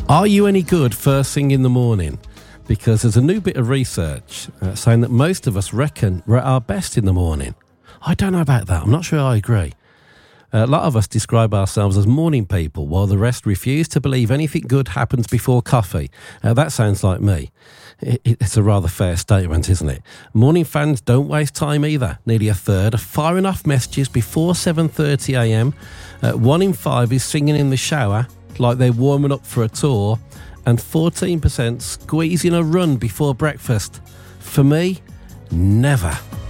Are you any good first thing in the morning? Because there's a new bit of research saying that most of us reckon we're at our best in the morning. I don't know about that. I'm not sure I agree. A lot of us describe ourselves as morning people, while the rest refuse to believe anything good happens before coffee. That sounds like me. It's a rather fair statement, isn't it? Morning fans don't waste time either. Nearly a third are firing off messages before 7:30am. 1 in 5 is singing in the shower like they're warming up for a tour, and 14% squeezing a run before breakfast. For me, never.